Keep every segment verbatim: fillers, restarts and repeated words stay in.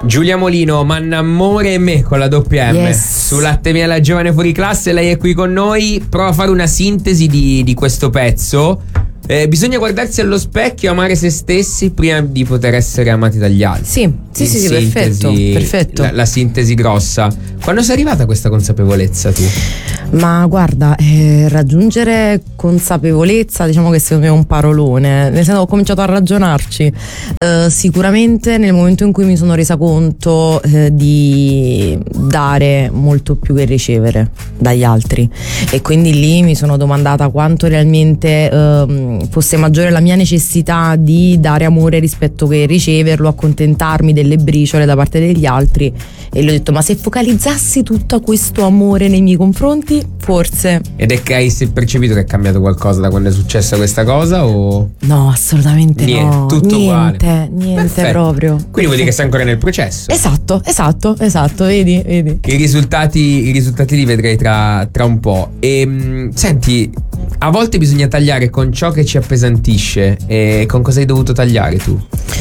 Giulia Molino, Mann'amore e me con la doppia M. Yes. Su Latte Miele Giovane Fuori Classe, lei è qui con noi. Prova a fare una sintesi di, di questo pezzo. Eh, bisogna guardarsi allo specchio, amare se stessi prima di poter essere amati dagli altri. Sì, sì, sì, sì, Sintesi, perfetto, perfetto. La, la sintesi grossa. Quando sei arrivata a questa consapevolezza tu? Ma guarda, eh, raggiungere consapevolezza, diciamo che secondo me è un parolone. Nel senso, ho cominciato a ragionarci. Eh, sicuramente nel momento in cui mi sono resa conto eh, di dare molto più che ricevere dagli altri, e quindi lì mi sono domandata quanto realmente eh, fosse maggiore la mia necessità di dare amore rispetto che riceverlo, accontentarmi delle briciole da parte degli altri, e le ho detto: ma se focalizzassi tutto questo amore nei miei confronti, forse. Ed è che hai percepito che è cambiato qualcosa da quando è successa questa cosa o? No, assolutamente niente, no. tutto niente, uguale. niente Perfetto. Proprio. Quindi vuol dire che sei ancora nel processo. Esatto, esatto, esatto, vedi, vedi. I risultati, i risultati li vedrei tra, tra un po'. E mh, senti, a volte bisogna tagliare con ciò che ci appesantisce. E con cosa hai dovuto tagliare tu?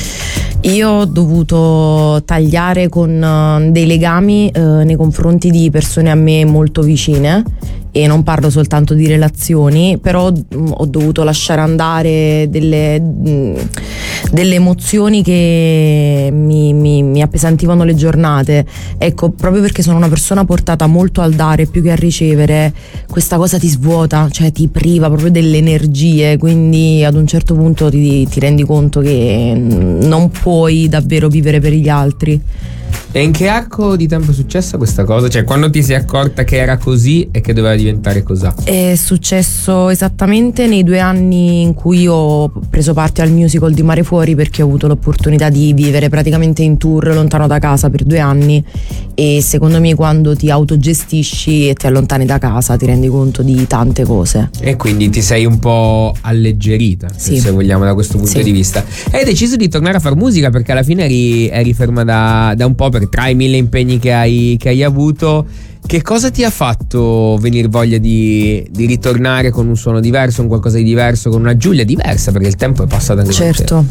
Io ho dovuto tagliare con uh, dei legami uh, nei confronti di persone a me molto vicine, e non parlo soltanto di relazioni, però mh, ho dovuto lasciare andare delle, mh, delle emozioni che mi, mi, mi appesantivano le giornate. Ecco, proprio perché sono una persona portata molto al dare più che a ricevere, questa cosa ti svuota, cioè ti priva proprio delle energie, quindi ad un certo punto ti, ti rendi conto che non puoi davvero vivere per gli altri. E in che arco di tempo è successa questa cosa? Cioè, quando ti sei accorta che era così e che doveva diventare così? È successo esattamente nei due anni in cui ho preso parte al musical di Mare Fuori, perché ho avuto l'opportunità di vivere praticamente in tour lontano da casa per due anni, e secondo me quando ti autogestisci e ti allontani da casa ti rendi conto di tante cose. E quindi ti sei un po' alleggerita, sì. se vogliamo, da questo punto sì. di vista. E hai deciso di tornare a far musica perché alla fine eri, eri ferma da, da un po', per tra i mille impegni che hai, che hai avuto. Che cosa ti ha fatto venire voglia di, di ritornare con un suono diverso, un qualcosa di diverso, con una Giulia diversa, perché il tempo è passato anche. Certo,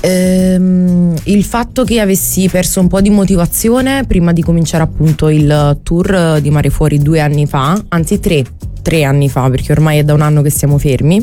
ehm, il fatto che avessi perso un po' di motivazione prima di cominciare appunto il tour di Mare Fuori due anni fa, anzi tre tre anni fa, perché ormai è da un anno che siamo fermi,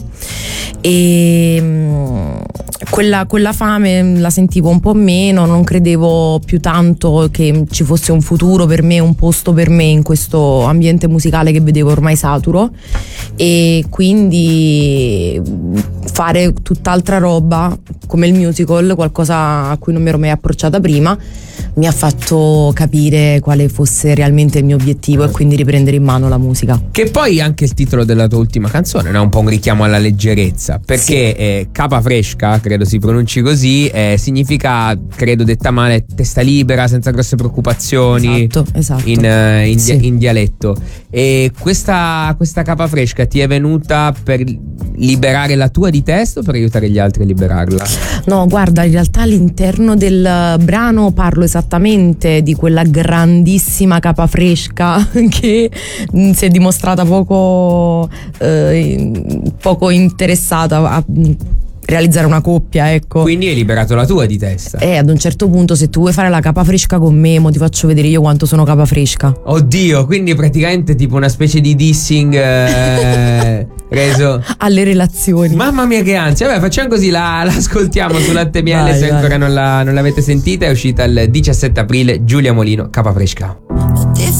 e mh, quella, quella fame la sentivo un po' meno, non credevo più tanto che ci fosse un futuro per me, un posto per me in questo ambiente musicale che vedevo ormai saturo, e quindi fare tutt'altra roba come il musical, qualcosa a cui non mi ero mai approcciata prima, mi ha fatto capire quale fosse realmente il mio obiettivo, e quindi riprendere in mano la musica. Che poi anche il titolo della tua ultima canzone, no? Un po' un richiamo alla leggerezza, perché sì. eh, capa fresca, credo si pronunci così, eh, significa, credo detta male, testa libera, senza grosse preoccupazioni. Esatto, esatto. In, uh, in, sì. in dialetto. E questa, questa capa fresca ti è venuta per liberare la tua di testa o per aiutare gli altri a liberarla? No, guarda, in realtà all'interno del brano parlo esattamente di quella grandissima capa fresca che mh, si è dimostrata poco eh, poco interessata a realizzare una coppia, ecco. Quindi hai liberato la tua di testa. E ad un certo punto, se tu vuoi fare la capa fresca con me, mo ti faccio vedere io quanto sono capa fresca. Oddio, quindi praticamente tipo una specie di dissing eh, reso alle relazioni. Mamma mia che ansia. Vabbè, facciamo così, la, la ascoltiamo su Latte Miele. Vai, se vai. ancora non, la, non l'avete sentita, è uscita il diciassette aprile. Giulia Molino, capa fresca.